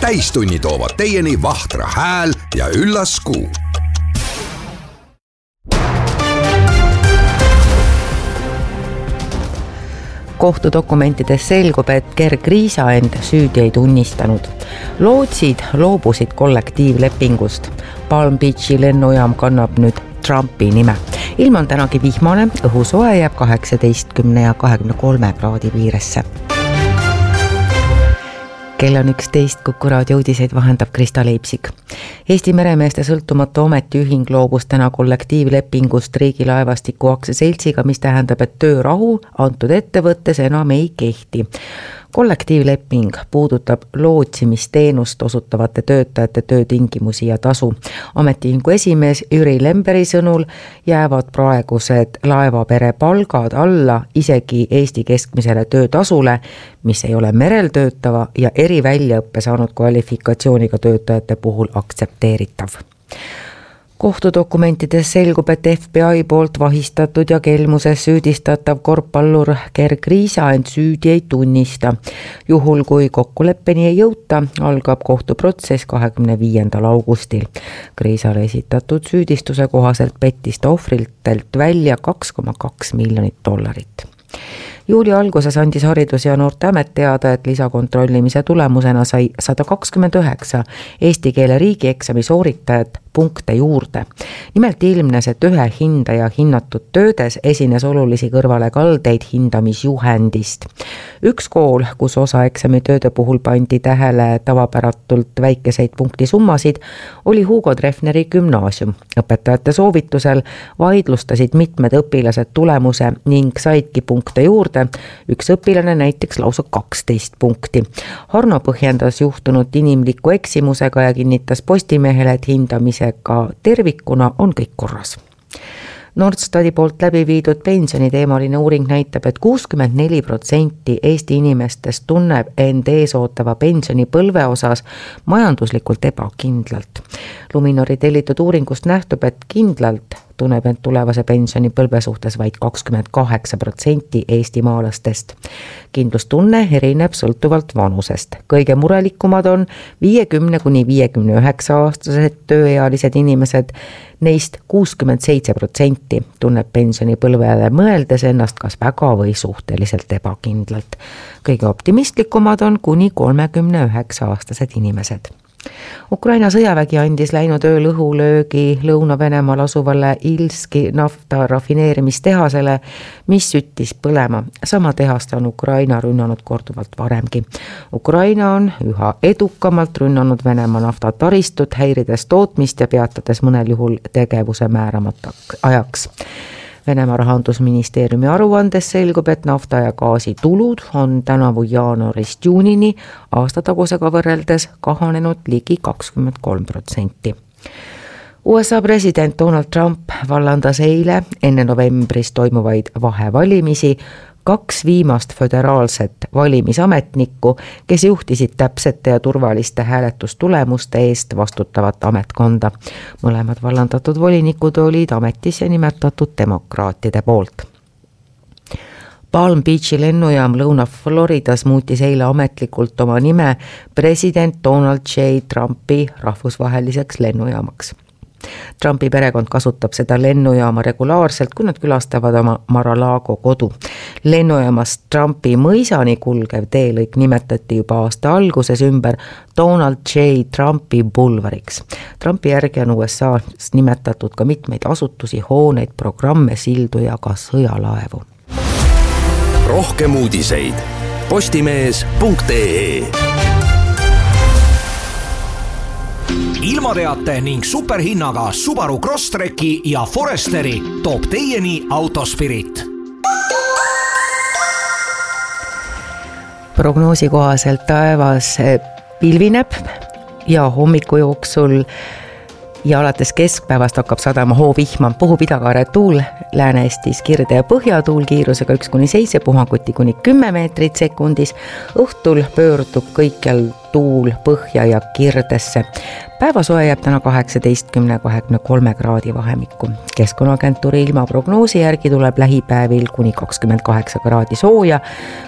täistunni toovad teieni Vahtra hääl ja üllas kuu. Kohtudokumentides selgub, et Gerg Riisa end süüdi ei tunnistanud. Lootsid loobusid kollektiivlepingust. Palm Beachi lennujaam kannab nüüd Trumpi nime. Ilm on tänagi vihmane, õhusoe jääb 18 ja 23 kraadi piiresse. Kell on 11, Kuku raadio uudiseid vahendab Krista Leipsik. Eesti meremeeste sõltumatu ametiühing loobus täna kollektiivlepingust Riigilaevastiku aktsiaseltsiga, mis tähendab, et töörahu antud ettevõttes enam ei kehti. Kollektiivleping puudutab lootsimisteenust osutavate töötajate töötingimusi ja tasu. Ametiühingu esimees Jüri Lemberi sõnul jäävad praegused laevapere palgad alla isegi Eesti keskmisele töötasule, mis ei ole merel töötava ja eriväljaõppe saanud kvalifikatsiooniga töötajate puhul aktsepteeritav. Kohtudokumentides selgub, et FBI poolt vahistatud ja kelmuses süüdistatav korvpallur Gerg Riisa end süüdi ei tunnista. Juhul kui kokkuleppeni ei jõuta, algab kohtuprotsess 25. augustil. Riisale esitatud süüdistuse kohaselt pettis ta ohvritelt välja $2,2 miljonit. Juuli alguses andis Haridus- ja Noorteamet teada, et lisakontrollimise tulemusena sai 129 eesti keele riigieksami sooritajat punkte juurde. Nimelt ilmnes, et ühe hindaja hinnatud töödes esines olulisi kõrvalekaldeid hindamisjuhendist. Üks kool, kus osa eksamitööde puhul pandi tähele tavapäratult väikeseid punktisummasid, oli Hugo Treffneri gümnaasium. Õpetajate soovitusel vaidlustasid mitmed õpilased tulemuse ning saidki punkte juurde, üks õpilane näiteks lausa 12 punkti. Harno põhjendas juhtunut inimliku eksimusega ja kinnitas Postimehele, et hindamisega tervikuna on kõik korras. Nordstati poolt läbi viidud pensioniteemaline uuring näitab, et 64% Eesti inimestest tunneb end eesootava pensionipõlve osas majanduslikult ebakindlalt. Luminori tellitud uuringust nähtub, et kindlalt tunneb end tulevase pensionipõlve suhtes vaid 28% eestimaalastest. Kindlustunne erineb sõltuvalt vanusest. Kõige murelikumad on 50–59 aastased tööealised inimesed, neist 67% tunneb pensionipõlvele mõeldes ennast kas väga või suhteliselt ebakindlalt. Kõige optimistlikumad on kuni 39-aastased inimesed. Ukraina sõjavägi andis läinud ööl õhulöögi Lõuna-Venemaal asuvale Ilski nafta rafineerimistehasele, mis süttis põlema. Sama tehast on Ukraina rünnanud korduvalt varemgi. Ukraina on üha edukamalt rünnanud Venemaa naftataristut, häirides tootmist ja peatades mõnel juhul tegevuse määramata ajaks. Venemaa rahandusministeeriumi aruandes selgub, et nafta ja gaasi tulud on tänavu jaanuarist juunini aastatagusega võrreldes kahanenud ligi 23%. USA president Donald Trump vallandas eile enne novembris toimuvaid vahevalimisi 2 viimast föderaalset valimisametnikku, kes juhtisid täpsete ja turvaliste hääletustulemuste eest vastutavat ametkonda. Mõlemad vallandatud volinikud olid ametisse nimetatud demokraatide poolt. Palm Beachi lennujaam Lõuna-Floridas muutis eile ametlikult oma nime president Donald J. Trumpi rahvusvaheliseks lennujaamaks. Trumpi perekond kasutab seda lennujaama regulaarselt, kui nad külastavad oma Mar-a-Lago kodu. Lennujaamast Trumpi mõisani kulgev teelõik nimetati juba aasta alguses ümber Donald J. Trumpi bulvariks. Trumpi järgi on USA's nimetatud ka mitmeid asutusi, hooneid, programme, sildu ja ka sõjalaevu. Rohkem uudiseid postimees.ee. Ilmateate ning superhinnaga Subaru Crosstreki ja Foresteri toob teieni Autospirit. Prognoosi kohaselt taevas pilvineb ja hommiku jooksul ja alates keskpäevast hakkab sadama hoovihma. Puhub idakaare tuul, Lääne-Eestis kirde ja põhjatuul kiirusega 1–7, puhanguti kuni 10 meetrit sekundis. Õhtul pöördub kõikjal tuul põhja ja kirdesse. Päevasoe jääb täna 18–23 kraadi vahemikku. Keskkonnaagentuuri ilmaprognoosi järgi tuleb lähipäevil kuni 28 kraadi sooja.